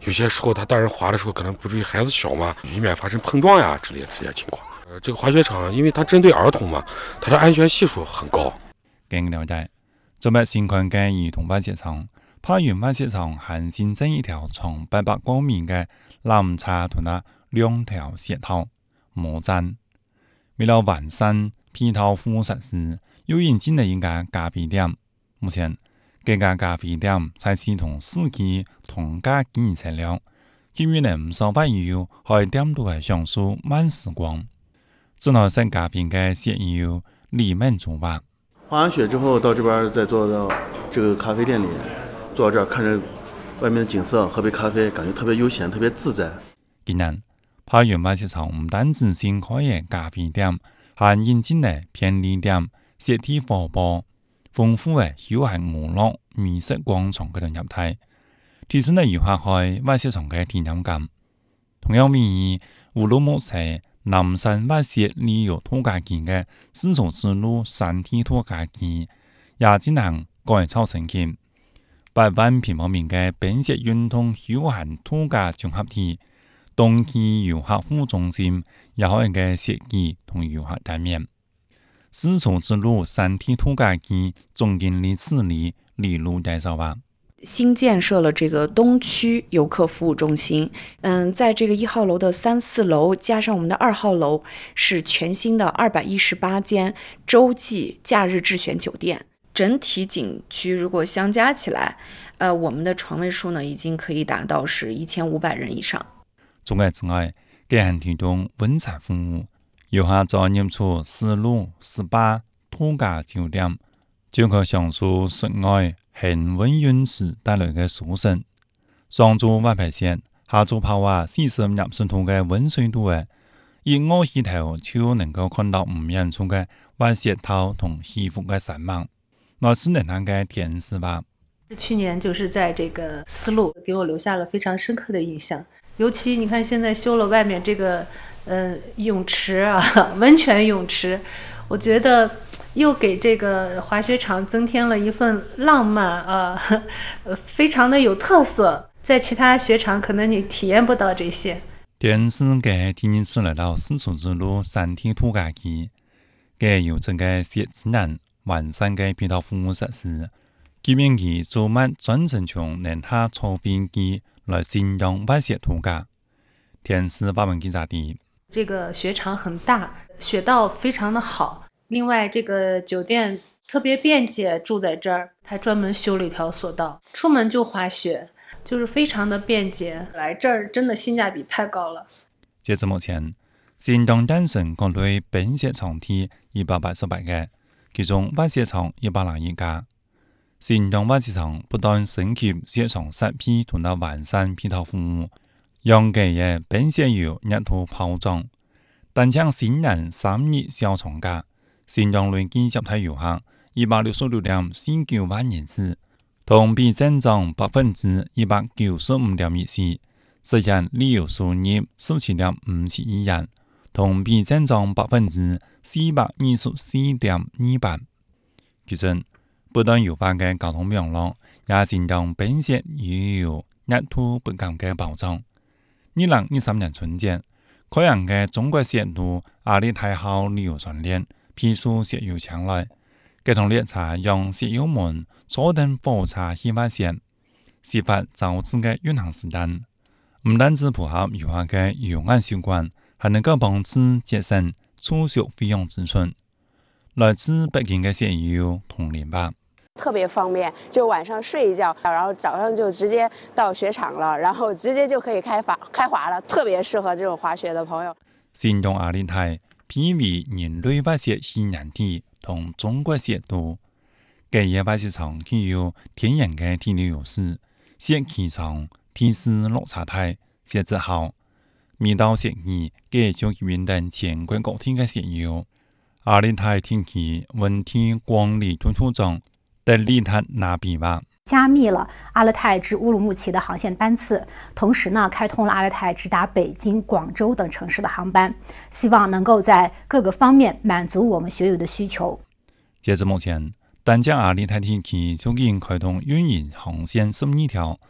有些时候他大人滑的时候可能不至于孩子小嘛，以免发生碰撞呀之类的这些情况。这个滑雪场因为它针对儿童嘛，它的安全系数很高。 據了解，作為新開嘅兒童滑雪場，攀園滑雪場還新增一條長800公米嘅纜車同埋2條雪道摩站。為了完善配套服務設施，又引進了一個咖啡店。目前，這個咖啡店採系統4期同價建議策略，給予人唔少滑友喺店度嘅享受慢時光。智能生咖啡嘅雪友李門主吧。 滑完雪之後到這邊再坐到這個咖啡店裡，坐到這兒看着外面的景色，喝杯咖啡，感覺特別悠閒，特別自在。 今年，攀園滑雪場唔單止新開嘅咖啡店，還引進了便利店、雪地火鍋、豐富嘅休閒娛樂、美食廣場嗰度入體，提升了遊客去滑雪場嘅體驗感。同樣位於烏魯木齊南山滑雪旅遊度假區嘅絲綢之路山地度假區也進行改造升級，8萬平方米嘅冰雪運動休閒度假綜合體、冬季遊客服務中心也有一個雪季同遊客見面。絲綢之路山地度假區總經理次李路介紹吧。 新建设了这个东区游客服務中心，在這個1號樓的3、4樓加上我們的2號樓是全新的218間洲際假日智選酒店。整體景區如果相加起來，我們的床位數呢已經可以達到是1500人以上。 除此之外，佢還提供溫泉服務，遊客在入住絲路18度假酒店，就可享受室外恒溫泳池帶來嘅舒適。上注滑皮雪，下注泡滑40入水度嘅溫水度嘅，一我起頭就能夠看到唔遠處嘅滑雪道同起伏嘅山脈，來自能嘅天使吧。 去年就是在這個絲路給我留下了非常深刻的印象，尤其你看現在修了外面這個泳池啊，溫泉泳池，我覺得又給這個滑雪場增添了一份浪漫啊，非常的有特色，在其他雪場可能你體驗不到這些。 電視嘅第一次來到絲綢之路山地度假區，嘅有這個雪智能完善嘅配套服務設施，基本佢做乜專程從寧夏坐飛機來新疆滑雪度假。電視發文記者的。 這個雪場很大，雪道非常的好。另外，這個酒店特別便捷，住在這兒，還專門修了一條索道，出門就滑雪，就是非常的便捷。來這兒真的性價比太高了。 截至目前，新疆誕生各類冰雪場地188個，其中滑雪場101家。新疆滑雪場不斷升級雪場設備同埋完善配套服務，讓佢嘅冰雪遊熱度暴漲。但將新人3日小長假，新疆累計集體遊客166.49萬人次，同比增長195.14%，實現旅遊收入17.57億元，同比增長424.28%。其實，不斷優化嘅交通網絡，也新疆冰雪遊熱度不減嘅保障。2023年春節，開行嘅中國雪道阿里太號旅遊專列批數雪遊場內，這趟列車讓雪友們坐等火車去滑雪，設法早致嘅運行時間，唔單止符合遊客嘅遊玩習慣，還能夠幫助節省住宿費用支出。來自北京嘅雪友同聯吧。 特別方便，就晚上睡一覺，然後早上就直接到雪場了，然後直接就可以開滑了，特別適合這種滑雪的朋友。 新疆阿里泰媲美人類滑雪起源地同中國雪道，這些滑雪場具有天然嘅地理優勢，雪期長，地勢落差大，雪質好。每到雪季，給就運動全國各地嘅雪友。阿里泰天氣溫天光里突出中。的利他拿比吧， 加密了阿勒泰至乌鲁木齊的航線班次，同時呢，開通了阿勒泰直達北京、廣州等城市的航班，希望能夠在各個方面滿足我們學友的需求。 截至目前，單將阿里泰地區就已經開通運營航線12條，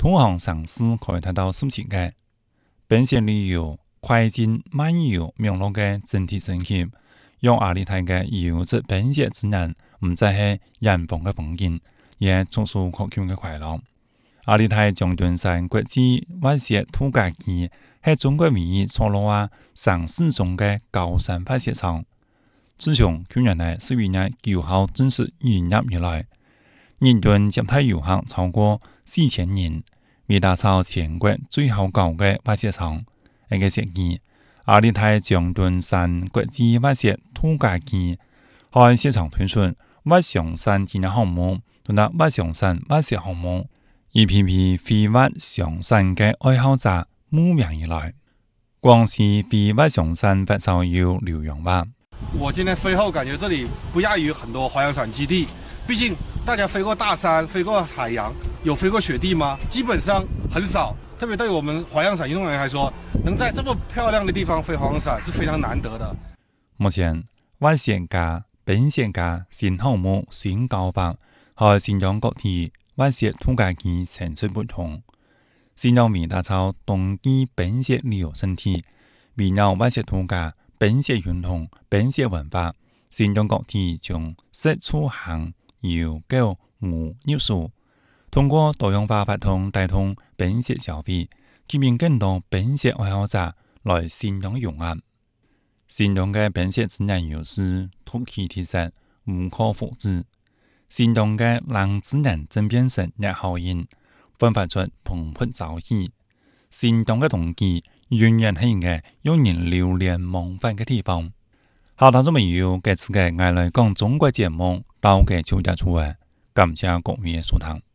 同行城市可以睇到數字嘅本县旅游快進漫遊網絡嘅整體升級，讓阿里泰嘅遊質本縣之人唔再係人房嘅風景，也觸數可見嘅快樂。阿里泰將軍山國際滑雪度假區係中國唯一坐落喺城市中嘅高山滑雪場。自從去年嘅11月9號正式營業以來，年均接待遊客超過4000人，未打造全國最好高嘅滑雪場。呢個時期，阿里泰將軍山國際滑雪度假區喺市場推出滑翔傘紀念項目同埋滑翔傘滑雪項目，一批批飛滑翔傘嘅愛好者慕名而來。廣西飛滑翔傘發燒友劉陽話： 我今天飛後感覺這裡不亞於很多滑翔傘基地，畢竟大家飛過大山、飛過海洋，有飛過雪地嗎？基本上很少。特別對於我們滑翔傘運動員來說，能在這麼漂亮的地方飛滑翔傘是非常難得的。 目前，滑雪家、冰雪家新項目新搞法，和新疆各地滑雪度假區層出不同。新疆為打造冬季冰雪旅遊勝地，為了滑雪度假、冰雪運動、冰雪文化，新疆各地將食出行、遊、購、娛、入住，通過多樣化活動帶動冰雪消費，吸引更多冰雪愛好者來新疆遊玩。新疆嘅冰雪自然優勢突起體現，無可複製。新疆嘅冷自然正變成熱效應，煥發出蓬勃朝氣。新疆嘅冬季永遠係一個讓人流連忘返嘅地方。好，聽眾朋友，這次嘅我來講中國節目到嘅就結束啦，感謝各位嘅收聽。